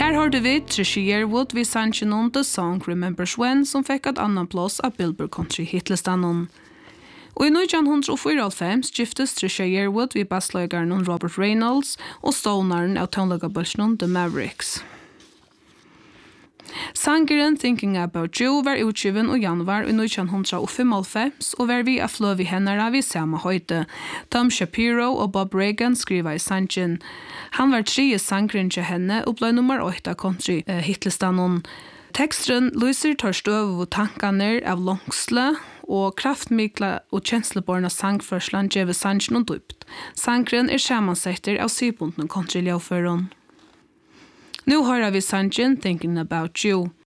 Her hørte vi Trisha Yearwood vid sangen The Song Remembers When som fikk et annan plass av Billboard Country hitlistanen. Og i 1994 giftes Trisha Yearwood vid bassløygaren Robert Reynolds og stonaren av tonlegabølsjonen The Mavericks. Sangeren Thinking About You var utgiven i januar i 1995 og var vi av fløv i hennara vid samme høyde. Tom Shapiro og Bob Reagan skriva i sangen. Han var 3 sangeren til henne og ble nummer 8 av country hitlistanen. Teksten lyser tørstøv og tankene av langsle og kraftmikla og kjensleborna sangførslan gjeve sangen og dypt. Sangeren sammansetter av 7 country-ljøføren. Nu hører vi sangen Thinking About You.